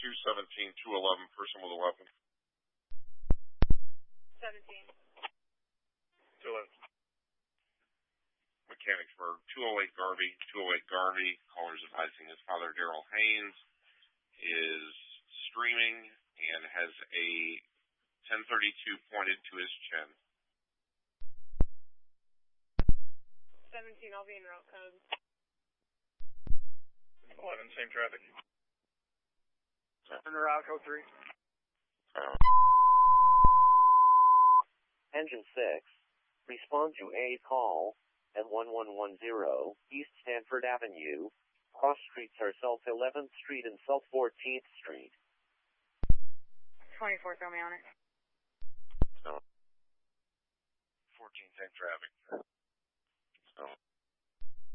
217, 211, person with a weapon. 17. 211. Mechanicsburg, 208 Garvey. Caller's advising his father, Daryl Haynes, is streaming and has a 1032 pointed to his chin. 17, I'll be in route code. 11, same traffic. Under route code 3. Engine 6, respond to a call at 1110 East Stanford Avenue. Cross streets are South 11th Street and South 14th Street. 24, throw me on it. 14, same traffic.